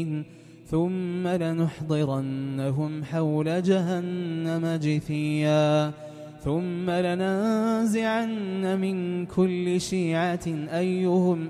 ثم لنحضرنهم حول جهنم جثيا ثم لننزعن من كل شيعة أيهم